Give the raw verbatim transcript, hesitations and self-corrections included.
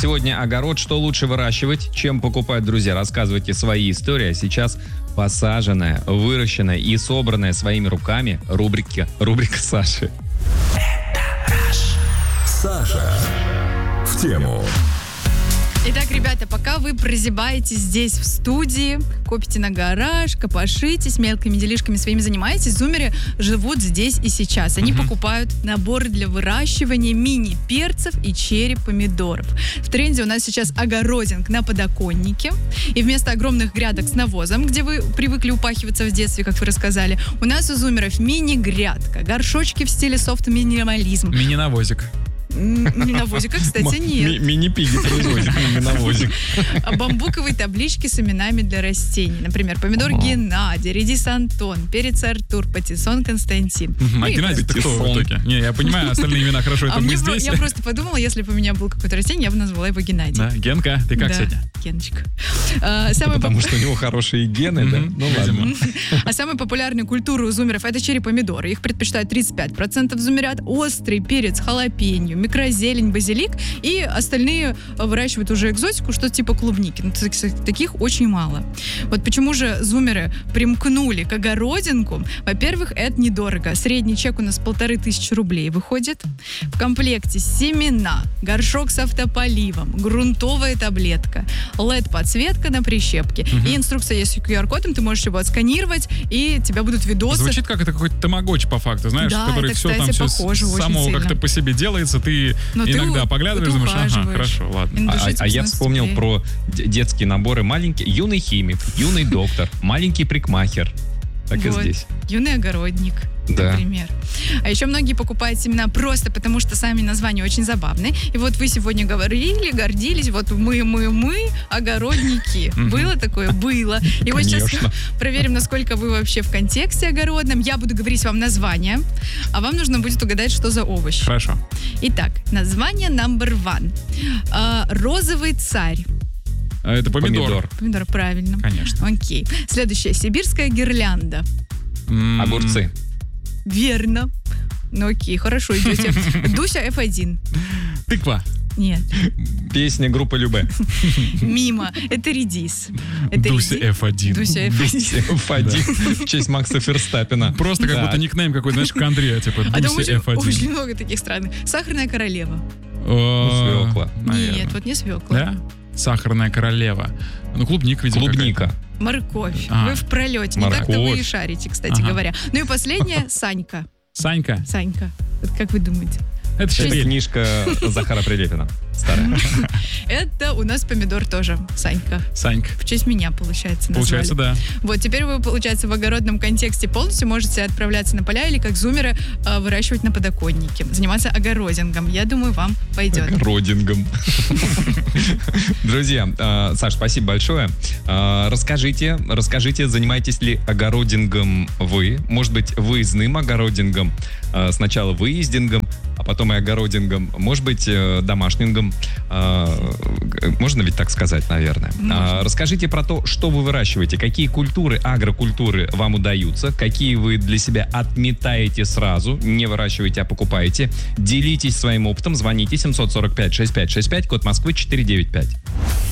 сегодня огород. Что лучше выращивать, чем покупать, друзья? Рассказывайте свои истории. А сейчас посаженная, выращенная и собранная своими руками рубрика, рубрика Саши. Саша в тему. Итак, ребята, пока вы прозябаете здесь в студии, копите на гараж, копошитесь, мелкими делишками своими занимаетесь, зумеры живут здесь и сейчас. Они uh-huh. покупают наборы для выращивания мини-перцев и черри-помидоров. В тренде у нас сейчас огородинг на подоконнике. И вместо огромных грядок с навозом, где вы привыкли упахиваться в детстве, как вы рассказали, у нас у зумеров мини-грядка, горшочки в стиле софт-минимализм. Мини-навозик. Мини-навозика, кстати, нет. Мини-пиги производит мини-навозик. Бамбуковые таблички с именами для растений. Например, помидор Геннадий, редис Антон, перец Артур, патиссон Константин. А Геннадий-то кто в итоге? Не, я понимаю, остальные имена хорошо, это мы здесь. Я просто подумала, если бы у меня был какое-то растение, я бы назвала его Геннадий. Да, Генка, ты как сегодня? Геночка. Потому что у него хорошие гены, да? Ну ладно. А самая популярная культура у зумеров — это черри-помидоры. Их предпочитают тридцать пять процентов зумерят. Острый перец, халапеньо, микрозелень, базилик, и остальные выращивают уже экзотику, что типа клубники. Но таких очень мало. Вот почему же зумеры примкнули к огородинку? Во-первых, это недорого. Средний чек у нас полторы тысячи рублей выходит. В комплекте семена, горшок с автополивом, грунтовая таблетка, эл и ди-подсветка на прищепке. Угу. И инструкция есть с ку ар-кодом, ты можешь его отсканировать, и у тебя будут видосы. Звучит как это какой-то тамагочи по факту, знаешь, да, который это, все кстати, там похоже, все само как-то по себе делается, ты Но иногда ты поглядываешь, думаешь, ага, хорошо, ладно. А, а я вспомнил про детские наборы. Маленький юный химик, юный доктор, маленький парикмахер. Так вот. И здесь. Юный огородник, да. Например. А еще многие покупают семена просто потому, что сами названия очень забавные. И вот вы сегодня говорили, гордились, вот мы, мы, мы, огородники. Было такое? Было. И вот сейчас проверим, насколько вы вообще в контексте огородном. Я буду говорить вам название, а вам нужно будет угадать, что за овощ. Хорошо. Итак, название number one. А, розовый царь. Это помидор. Помидор. Помидор, правильно. Конечно. Окей. Следующее. Сибирская гирлянда. М-м. Огурцы. Верно. Ну окей, хорошо, идете. Дуся эф один. Тыква. Нет. Песня группы Любэ. Мимо. Это редис. Это Дуся редис. эф один. Дуся эф один. Дуся эф один в честь Макса Ферстаппена. Просто как будто никнейм какой-то, знаешь, как Андрея, типа А там Дуся эф один. очень много таких странных. Сахарная королева. Свекла. Нет, вот не свекла. Да? Сахарная королева. Ну, клубника, видимо. Клубника. Морковь. А. Вы в пролете. Не Морковь. так-то вы и шарите, кстати Ага. говоря. Ну и последнее. Санька. Санька. Санька. Вот как вы думаете? Это Это щавель. книжка Захара Прилепина. Старая. Это у нас помидор тоже. Санька. Санька. В честь меня, получается, назвали. Получается, да. Вот, теперь вы, получается, в огородном контексте полностью можете отправляться на поля или как зумеры э, выращивать на подоконнике, заниматься огородингом. Я думаю, вам пойдет. Огородингом. Друзья, э, Саш, спасибо большое. Э, расскажите, расскажите, занимаетесь ли огородингом вы? Может быть, выездным огородингом? Э, сначала выездингом, а потом и огородингом. Может быть, э, домашнингом. Э, можно ведь так сказать, наверное. Э, расскажите про то, что вы выращиваете, какие культуры, агрокультуры вам удаются, какие вы для себя отметаете сразу, не выращиваете, а покупаете. Делитесь своим опытом, звоните семь сорок пять шестьдесят пять шестьдесят пять, код Москвы четыреста девяносто пять.